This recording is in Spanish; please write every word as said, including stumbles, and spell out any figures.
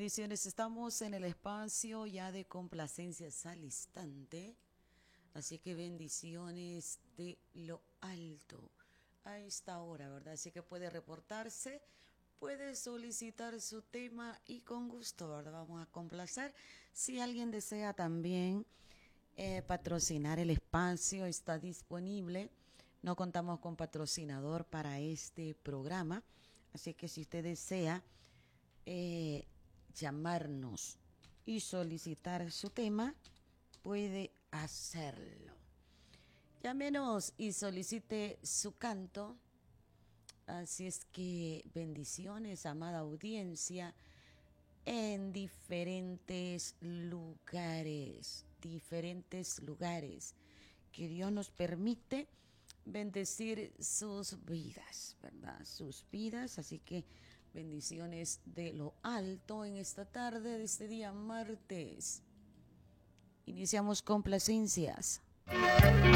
bendiciones. Estamos en el espacio ya de complacencias al instante. Así que bendiciones de lo alto a esta hora, ¿verdad? Así que puede reportarse, puede solicitar su tema y con gusto, ¿verdad? Vamos a complacer. Si alguien desea también eh, patrocinar el espacio, está disponible. No contamos con patrocinador para este programa. Así que si usted desea eh, llamarnos y solicitar su tema, puede hacerlo. Llámenos y solicite su canto. Así es que bendiciones, amada audiencia, en diferentes lugares, diferentes lugares que Dios nos permite bendecir sus vidas, ¿verdad? Sus vidas, así que bendiciones de lo alto en esta tarde de este día martes. Iniciamos complacencias.